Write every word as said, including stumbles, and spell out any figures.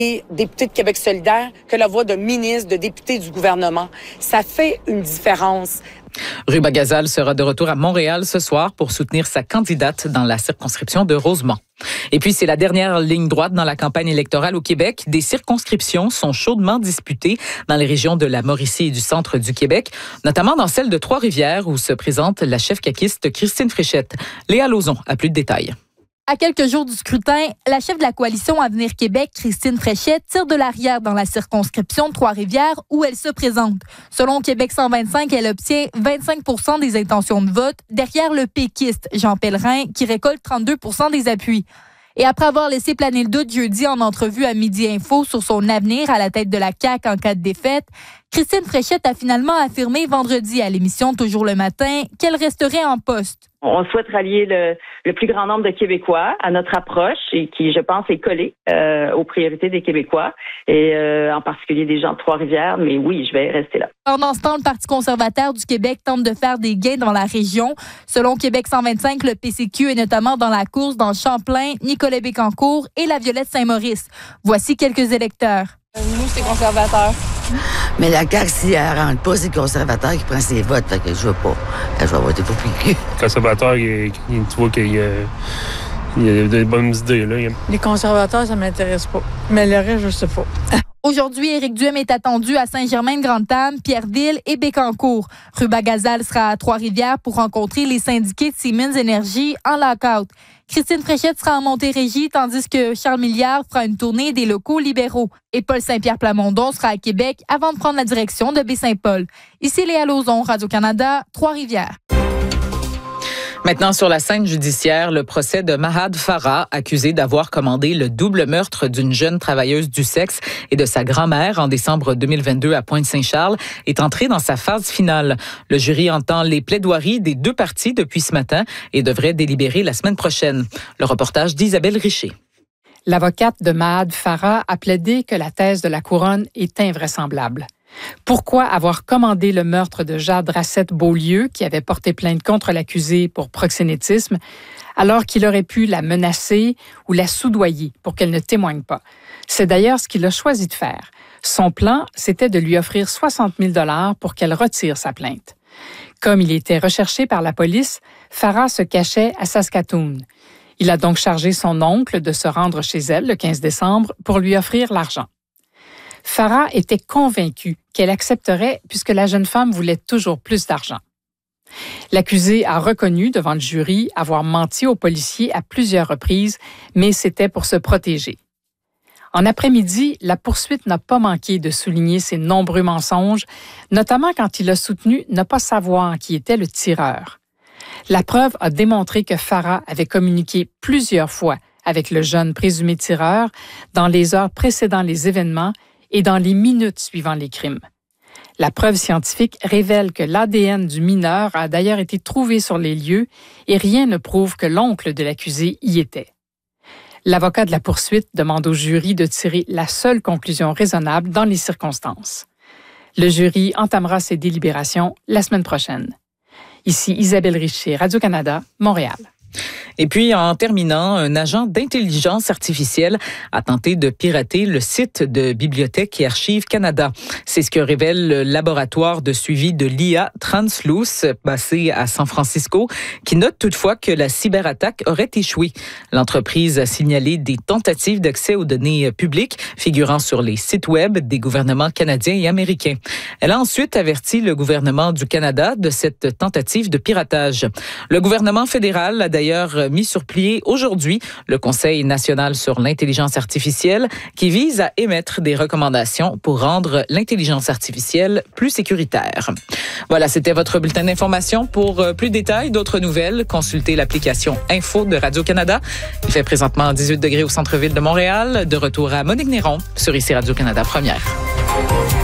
Et député de Québec solidaire que la voix de ministre, de député du gouvernement. Ça fait une différence. Ruba Gazal sera de retour à Montréal ce soir pour soutenir sa candidate dans la circonscription de Rosemont. Et puis, c'est la dernière ligne droite dans la campagne électorale au Québec. Des circonscriptions sont chaudement disputées dans les régions de la Mauricie et du centre du Québec, notamment dans celle de Trois-Rivières où se présente la chef caquiste Christine Fréchette. Léa Lauzon a plus de détails. À quelques jours du scrutin, la chef de la coalition Avenir Québec, Christine Fréchette, tire de l'arrière dans la circonscription de Trois-Rivières où elle se présente. Selon Québec cent vingt-cinq, elle obtient vingt-cinq pour cent des intentions de vote derrière le péquiste Jean Pellerin qui récolte trente-deux pour cent des appuis. Et après avoir laissé planer le doute jeudi en entrevue à Midi Info sur son avenir à la tête de la C A Q en cas de défaite, Christine Fréchette a finalement affirmé vendredi à l'émission Toujours le matin qu'elle resterait en poste. On souhaite rallier le, le plus grand nombre de Québécois à notre approche et qui, je pense, est collée euh, aux priorités des Québécois et euh, en particulier des gens de Trois-Rivières. Mais oui, je vais rester là. Pendant ce temps, le Parti conservateur du Québec tente de faire des gains dans la région. Selon Québec cent vingt-cinq, le P C Q est notamment dans la course dans Champlain, Nicolet-Bécancour et la Violette-Saint-Maurice. Voici quelques électeurs. Nous, c'est conservateur. Mais la C A Q, si elle ne rentre pas, c'est le conservateur qui prend ses votes. Fait que je ne veux pas. Je vais voter pour P Q. Le conservateur, il, il, tu vois qu'il y a, il y a des bonnes idées. Là. Les conservateurs, ça ne m'intéresse pas. Mais le reste, je ne sais pas. Aujourd'hui, Éric Duhem est attendu à Saint-Germain-de-Grande-Tame, Pierreville et Bécancour. Ruba Gazal sera à Trois-Rivières pour rencontrer les syndiqués de Siemens Énergie en lock-out. Christine Fréchette sera en Montérégie, tandis que Charles Milliard fera une tournée des locaux libéraux. Et Paul Saint-Pierre Plamondon sera à Québec avant de prendre la direction de Baie-Saint-Paul. Ici Léa Lauzon, Radio-Canada, Trois-Rivières. Maintenant, sur la scène judiciaire, le procès de Mahad Farah, accusé d'avoir commandé le double meurtre d'une jeune travailleuse du sexe et de sa grand-mère en décembre deux mille vingt-deux à Pointe-Saint-Charles, est entré dans sa phase finale. Le jury entend les plaidoiries des deux parties depuis ce matin et devrait délibérer la semaine prochaine. Le reportage d'Isabelle Richer. L'avocate de Mahad Farah a plaidé que la thèse de la couronne est invraisemblable. Pourquoi avoir commandé le meurtre de Jade Racette-Beaulieu, qui avait porté plainte contre l'accusé pour proxénétisme, alors qu'il aurait pu la menacer ou la soudoyer pour qu'elle ne témoigne pas? C'est d'ailleurs ce qu'il a choisi de faire. Son plan, c'était de lui offrir soixante mille dollars pour qu'elle retire sa plainte. Comme il était recherché par la police, Farah se cachait à Saskatoon. Il a donc chargé son oncle de se rendre chez elle le quinze décembre pour lui offrir l'argent. Farah était convaincue qu'elle accepterait puisque la jeune femme voulait toujours plus d'argent. L'accusé a reconnu devant le jury avoir menti aux policiers à plusieurs reprises, mais c'était pour se protéger. En après-midi, la poursuite n'a pas manqué de souligner ses nombreux mensonges, notamment quand il a soutenu ne pas savoir qui était le tireur. La preuve a démontré que Farah avait communiqué plusieurs fois avec le jeune présumé tireur dans les heures précédant les événements et dans les minutes suivant les crimes. La preuve scientifique révèle que l'A D N du mineur a d'ailleurs été trouvé sur les lieux et rien ne prouve que l'oncle de l'accusé y était. L'avocat de la poursuite demande au jury de tirer la seule conclusion raisonnable dans les circonstances. Le jury entamera ses délibérations la semaine prochaine. Ici Isabelle Richer, Radio-Canada, Montréal. Et puis, en terminant, un agent d'intelligence artificielle a tenté de pirater le site de Bibliothèque et Archives Canada. C'est ce que révèle le laboratoire de suivi de l'I A Transluce, basé à San Francisco, qui note toutefois que la cyberattaque aurait échoué. L'entreprise a signalé des tentatives d'accès aux données publiques figurant sur les sites web des gouvernements canadiens et américains. Elle a ensuite averti le gouvernement du Canada de cette tentative de piratage. Le gouvernement fédéral a d'ailleurs mis sur pied aujourd'hui le Conseil national sur l'intelligence artificielle qui vise à émettre des recommandations pour rendre l'intelligence artificielle plus sécuritaire. Voilà, c'était votre bulletin d'information. Pour plus de détails, d'autres nouvelles, consultez l'application Info de Radio-Canada. Il fait présentement dix-huit degrés au centre-ville de Montréal. De retour à Monique Néron sur ici Radio-Canada Première.